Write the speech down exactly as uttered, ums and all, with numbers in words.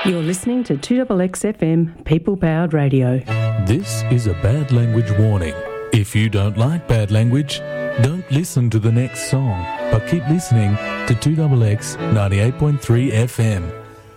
You're listening to two X X F M People Powered Radio. This is a bad language warning. If you don't like bad language, don't listen to the next song, but keep listening to two X X ninety-eight point three F M.